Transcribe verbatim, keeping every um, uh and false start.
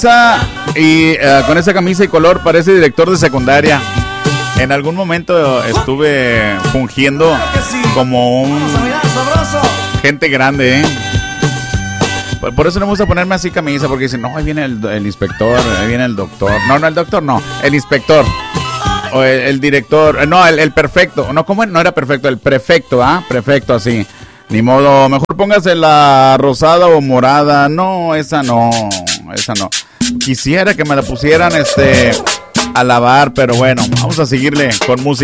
Y uh, con esa camisa y color parece director de secundaria. En algún momento estuve fungiendo como un gente grande, ¿eh? Por, por eso no me gusta ponerme así camisa, porque dicen, no, ahí viene el, el inspector, ahí viene el doctor. No, no, el doctor no, el inspector. O el, el director, no, el, el perfecto. No, ¿cómo? No era perfecto, el prefecto, ¿ah? Prefecto, así. Ni modo, mejor póngase la rosada o morada. No, esa no, esa no. Quisiera que me la pusieran este a lavar, pero bueno, vamos a seguirle con música.